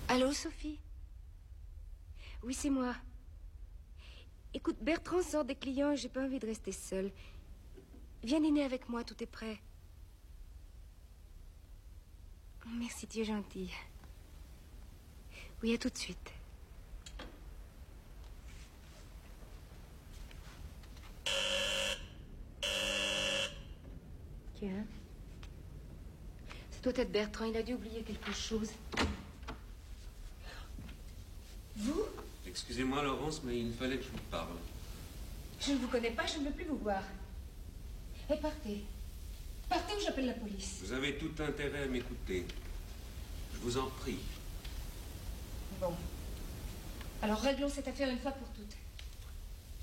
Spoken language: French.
Allô, Sophie? Oui, c'est moi. Écoute, Bertrand sort des clients et j'ai pas envie de rester seule. Viens dîner avec moi, tout est prêt. Merci, tu es gentille. Oui, à tout de suite. Tiens. Ça doit être Bertrand, il a dû oublier quelque chose. Vous? Excusez-moi, Laurence, mais il fallait que je vous parle. Je ne vous connais pas, je ne veux plus vous voir. Et partez. Partez ou j'appelle la police. Vous avez tout intérêt à m'écouter. Je vous en prie. Bon. Alors réglons cette affaire une fois pour toutes.